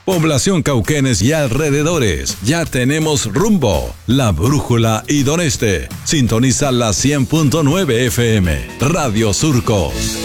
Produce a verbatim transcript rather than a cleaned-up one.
Población Cauquenes y alrededores. Ya tenemos rumbo. La Brújula y Don Este. Sintoniza la cien punto nueve F M. Radio Surcos.